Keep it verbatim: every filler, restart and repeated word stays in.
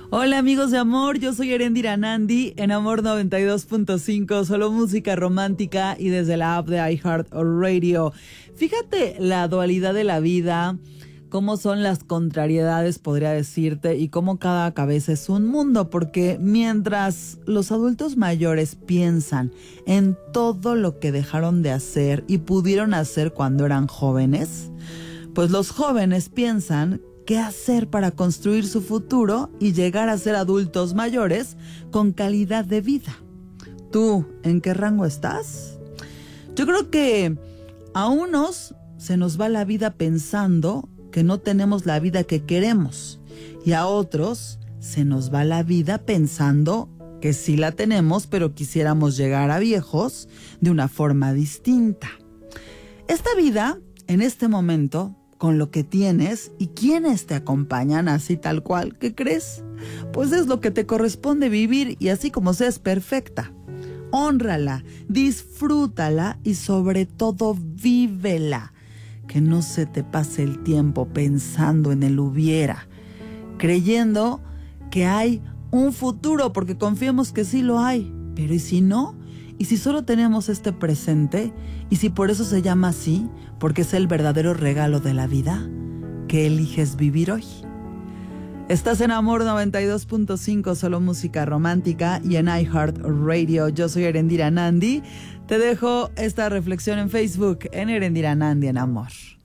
Hola amigos de amor, yo soy Erendira Nandi en Amor noventa y dos punto cinco, solo música romántica y desde la app de iHeartRadio. Fíjate la dualidad de la vida, cómo son las contrariedades, podría decirte, y cómo cada cabeza es un mundo, porque mientras los adultos mayores piensan en todo lo que dejaron de hacer y pudieron hacer cuando eran jóvenes, pues los jóvenes piensan qué hacer para construir su futuro y llegar a ser adultos mayores con calidad de vida. ¿Tú en qué rango estás? Yo creo que a unos se nos va la vida pensando que no tenemos la vida que queremos y a otros se nos va la vida pensando que sí la tenemos, pero quisiéramos llegar a viejos de una forma distinta. Esta vida, en este momento, con lo que tienes y quienes te acompañan así tal cual, ¿qué crees? Pues es lo que te corresponde vivir y así como sea es perfecta. Hónrala, disfrútala y sobre todo vívela. Que no se te pase el tiempo pensando en el hubiera, creyendo que hay un futuro, porque confiemos que sí lo hay, pero ¿y si no? ¿Y si solo tenemos este presente? ¿Y si por eso se llama así? Porque es el verdadero regalo de la vida que eliges vivir hoy. Estás en Amor noventa y dos punto cinco, solo música romántica y en iHeartRadio. Yo soy Erendira Nandi. Te dejo esta reflexión en Facebook en Erendira Nandi en Amor.